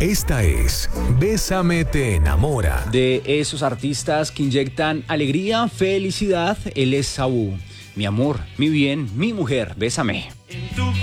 Esta es Bésame te enamora. De esos artistas que inyectan alegría, felicidad, él es Saúl. Mi amor, mi bien, mi mujer, bésame.